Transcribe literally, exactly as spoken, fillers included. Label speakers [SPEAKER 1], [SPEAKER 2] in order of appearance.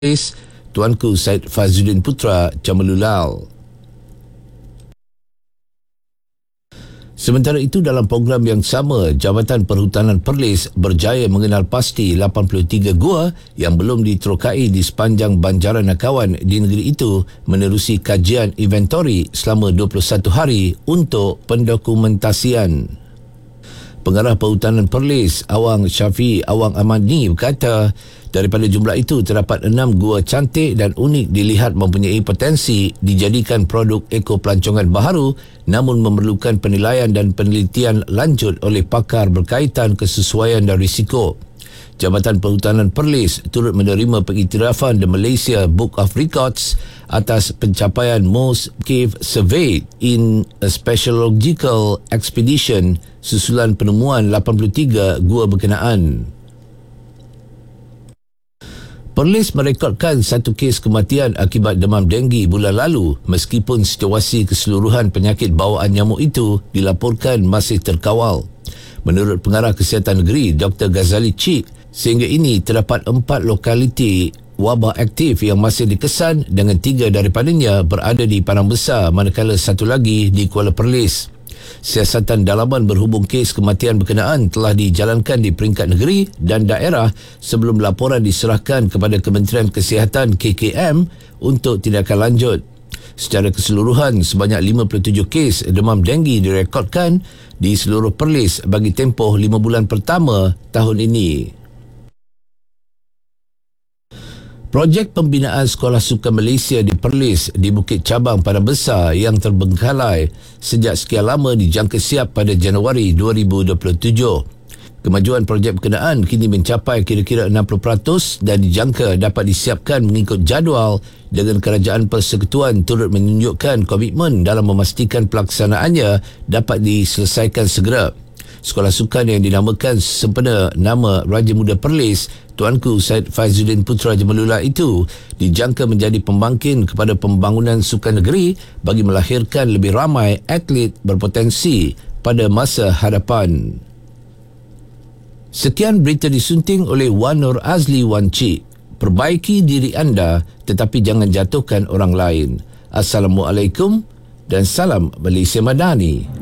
[SPEAKER 1] Tuanku Syed Fazzuddin Putra Jamalulal. Sementara itu, dalam program yang sama, Jabatan Perhutanan Perlis berjaya mengenal pasti lapan puluh tiga gua yang belum diterokai di sepanjang Banjaran Nakawan di negeri itu menerusi kajian inventory selama dua puluh satu hari untuk pendokumentasian. Pengarah Perhutanan Perlis Awang Syafiq Awang Ahmadi berkata, daripada jumlah itu terdapat enam gua cantik dan unik dilihat mempunyai potensi dijadikan produk ekopelancongan baharu, namun memerlukan penilaian dan penelitian lanjut oleh pakar berkaitan kesesuaian dan risiko. Jabatan Perhutanan Perlis turut menerima pengiktirafan The Malaysia Book of Records atas pencapaian Most Cave Surveyed in a Speleological Expedition susulan penemuan lapan puluh tiga gua berkenaan. Perlis merekodkan satu kes kematian akibat demam denggi bulan lalu, meskipun situasi keseluruhan penyakit bawaan nyamuk itu dilaporkan masih terkawal. Menurut Pengarah Kesihatan Negeri Doktor Ghazali Cik, sehingga ini terdapat empat lokaliti wabak aktif yang masih dikesan dengan tiga daripadanya berada di Padang Besar, manakala satu lagi di Kuala Perlis. Siasatan dalaman berhubung kes kematian berkenaan telah dijalankan di peringkat negeri dan daerah sebelum laporan diserahkan kepada Kementerian Kesihatan K K M untuk tindakan lanjut. Secara keseluruhan, sebanyak lima puluh tujuh kes demam denggi direkodkan di seluruh Perlis bagi tempoh lima bulan pertama tahun ini. Projek pembinaan Sekolah Sukan Malaysia di Perlis di Bukit Cabang Padang Besar yang terbengkalai sejak sekian lama dijangka siap pada Januari dua ribu dua puluh tujuh. Kemajuan projek berkenaan kini mencapai kira-kira enam puluh peratus dan dijangka dapat disiapkan mengikut jadual dengan Kerajaan Persekutuan turut menunjukkan komitmen dalam memastikan pelaksanaannya dapat diselesaikan segera. Sekolah sukan yang dinamakan sempena nama Raja Muda Perlis, Tuanku Syed Fazzuddin Putra Jamalulal itu dijangka menjadi pembangkit kepada pembangunan sukan negeri bagi melahirkan lebih ramai atlet berpotensi pada masa hadapan. Sekian berita disunting oleh Wan Nur Azli Wan Cik. Perbaiki diri anda tetapi jangan jatuhkan orang lain. Assalamualaikum dan salam Malaysia Madani.